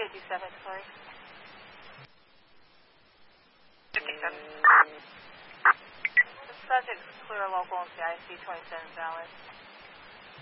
57, sorry. 57. The subject is clear local and CIC 27 valid.